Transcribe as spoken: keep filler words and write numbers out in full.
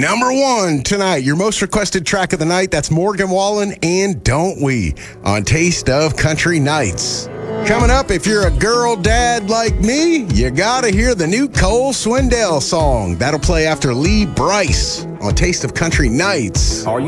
Number one tonight, your most requested track of the night, that's Morgan Wallen and Don't We on Taste of Country Nights. Coming up, if you're a girl dad like me, you gotta hear the new Cole Swindell song. That'll play after Lee Brice on Taste of Country Nights.